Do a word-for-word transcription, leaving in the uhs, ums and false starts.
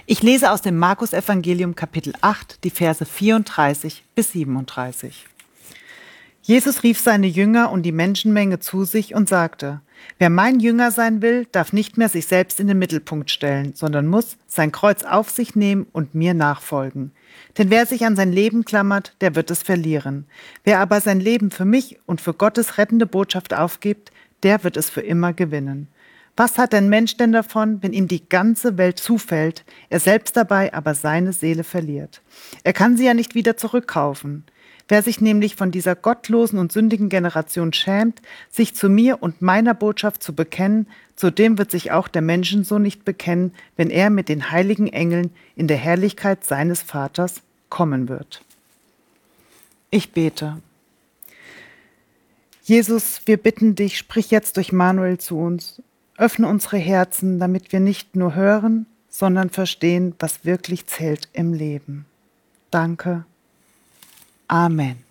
Ich lese aus dem Markus-Evangelium Kapitel acht, die Verse vierunddreißig bis siebenunddreißig. Jesus rief seine Jünger und die Menschenmenge zu sich und sagte: Wer mein Jünger sein will, darf nicht mehr sich selbst in den Mittelpunkt stellen, sondern muss sein Kreuz auf sich nehmen und mir nachfolgen. Denn wer sich an sein Leben klammert, der wird es verlieren. Wer aber sein Leben für mich und für Gottes rettende Botschaft aufgibt, der wird es für immer gewinnen. Was hat ein Mensch denn davon, wenn ihm die ganze Welt zufällt, er selbst dabei aber seine Seele verliert? Er kann sie ja nicht wieder zurückkaufen. Wer sich nämlich von dieser gottlosen und sündigen Generation schämt, sich zu mir und meiner Botschaft zu bekennen, zu dem wird sich auch der Menschensohn nicht bekennen, wenn er mit den heiligen Engeln in der Herrlichkeit seines Vaters kommen wird. Ich bete. Jesus, wir bitten dich, sprich jetzt durch Manuel zu uns. Öffne unsere Herzen, damit wir nicht nur hören, sondern verstehen, was wirklich zählt im Leben. Danke. Amen.